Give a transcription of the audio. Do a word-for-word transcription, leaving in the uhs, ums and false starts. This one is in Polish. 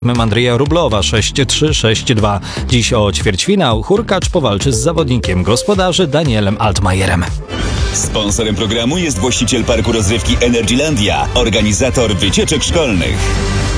Andrzeja Rublowa sześć trzy sześć dwa. Dziś o ćwierćfinał Hurkacz powalczy z zawodnikiem gospodarzy Danielem Altmajerem. Sponsorem programu jest właściciel parku rozrywki Energylandia, organizator wycieczek szkolnych.